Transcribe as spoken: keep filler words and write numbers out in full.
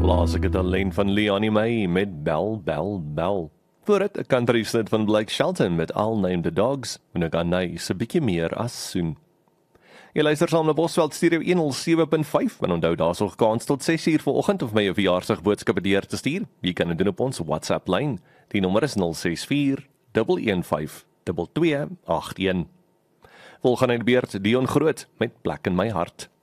blaas ek het alleen van Leonie May met Bel, Bel, Bel. Voor het, 'n country snit van Blake Shelton met I'll Name the Dogs, en ek gaan nice, 'n bietjie meer as soen. Jy luister saam na Bosveld Stereo honderd sewe punt vyf, en onthou daar is nog kans tot ses uur vanoggend of my 'n verjaarsdagboodskappe deur te stuur. Jy kan dit doen op ons WhatsApp-lyn. Die nommer is nul ses vier, een een vyf, twee twee agt een. Volgende beurt Dion Groot met Plek in my hart.